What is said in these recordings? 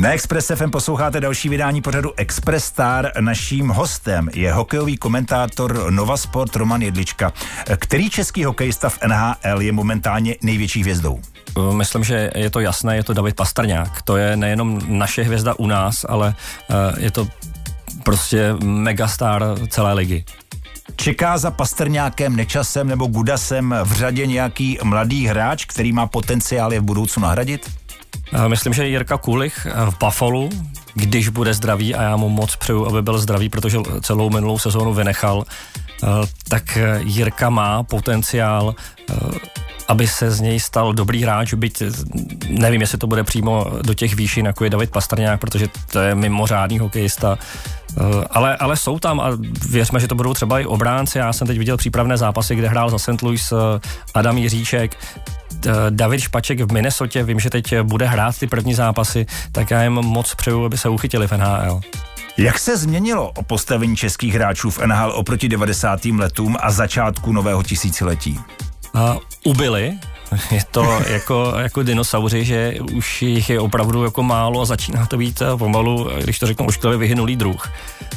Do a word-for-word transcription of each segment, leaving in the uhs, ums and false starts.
Na Express F M posloucháte další vydání pořadu Express Star. Naším hostem je hokejový komentátor Nova Sport Roman Jedlička. Který český hokejista v N H L je momentálně největší hvězdou? Myslím, že je to jasné, je to David Pastrňák. To je nejenom naše hvězda u nás, ale je to prostě megastar celé ligy. Čeká za Pastrňákem, Nečasem nebo Gudasem v řadě nějaký mladý hráč, který má potenciál je v budoucnu nahradit? Myslím, že Jirka Kulich v Buffalo, když bude zdravý, a já mu moc přeju, aby byl zdravý, protože celou minulou sezónu vynechal, tak Jirka má potenciál, aby se z něj stal dobrý hráč, byť nevím, jestli to bude přímo do těch výšin, jako je David Pastrňák, protože to je mimořádný hokejista. Ale, ale jsou tam a věřme, že to budou třeba i obránci. Já jsem teď viděl přípravné zápasy, kde hrál za Saint Louis Adam Jiříček, David Špaček v Minnesotě, vím, že teď bude hrát ty první zápasy, tak já jim moc přeju, aby se uchytili v N H L. Jak se změnilo o postavení českých hráčů v N H L oproti devadesátým letům a začátku nového tisíciletí? Uh, ubyli. Je to jako, jako dinosauři, že už jich je opravdu jako málo a začíná to být pomalu, když to řeknu ošklivě, vyhynulý druh.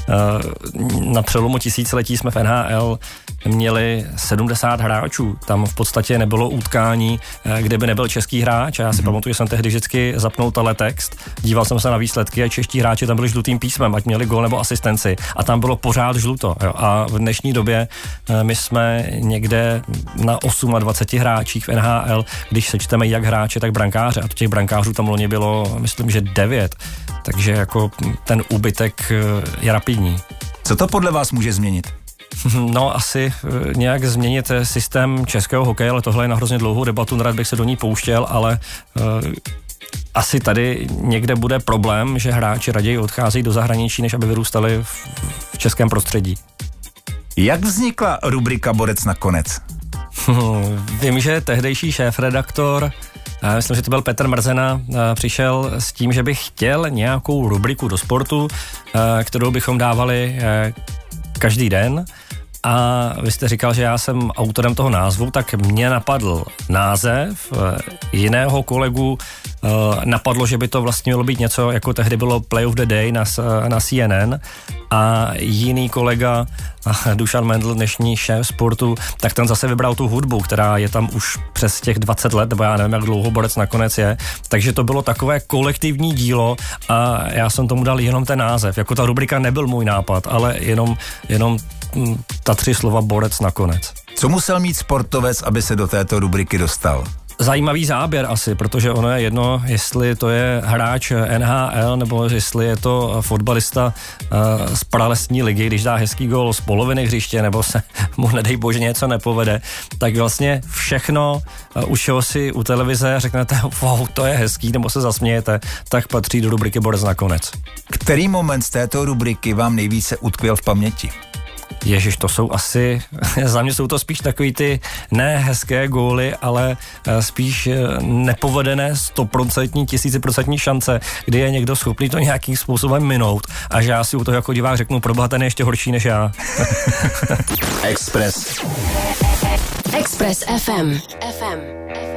Na přelomu tisíciletí jsme v N H L měli sedmdesát hráčů. Tam v podstatě nebylo utkání, kde by nebyl český hráč. Já si mm-hmm. pamatuju, že jsem tehdy vždycky zapnul teletext, díval jsem se na výsledky a čeští hráči tam byli žlutým písmem, ať měli gól nebo asistenci. A tam bylo pořád žluto. Jo. A v dnešní době my jsme někde na dvacet osm hráčích v N H L, když sečteme jak hráče, tak brankáře. A těch brankářů tam loni bylo, myslím, že devět. Takže jako ten úbytek je rapidní. Co to podle vás může změnit? No, asi nějak změnit systém českého hokeje, ale tohle je na hrozně dlouhou debatu, nerad bych se do ní pouštěl, ale uh, asi tady někde bude problém, že hráči raději odcházejí do zahraničí, než aby vyrůstali v, v českém prostředí. Jak vznikla rubrika Borec nakonec? Vím, že tehdejší šéfredaktor, myslím, že to byl Petr Mrzena, přišel s tím, že bych chtěl nějakou rubriku do sportu, kterou bychom dávali každý den. A vy jste říkal, že já jsem autorem toho názvu, tak mě napadl název, jiného kolegu napadlo, že by to vlastně mělo být něco, jako tehdy bylo Play of the Day na, na C N N, a jiný kolega, Dušan Mendl, dnešní šéf sportu, tak ten zase vybral tu hudbu, která je tam už přes těch dvacet let, nebo já nevím, jak dlouho Borec nakonec je, takže to bylo takové kolektivní dílo a já jsem tomu dal jenom ten název, jako ta rubrika nebyl můj nápad, ale jenom, jenom ta tři slova Borec nakonec. Co musel mít sportovec, aby se do této rubriky dostal? Zajímavý záběr asi, protože ono je jedno, jestli to je hráč N H L, nebo jestli je to fotbalista uh, z pralesní ligy, když dá hezký gól z poloviny hřiště, nebo se mu nedej bože něco nepovede, tak vlastně všechno, uh, už čeho si u televize řeknete, wow, to je hezký, nebo se zasmějete, tak patří do rubriky Borec nakonec. Který moment z této rubriky vám nejvíce utkvěl v paměti? Ježiš, to jsou asi, za mě jsou to spíš takový ty ne hezké góly, ale spíš nepovedené stoprocentní, tisíciprocentní šance, kdy je někdo schopný to nějakým způsobem minout a že já si u toho jako divák řeknu, proboha, ten je ještě horší než já. Express. Express F M. F M.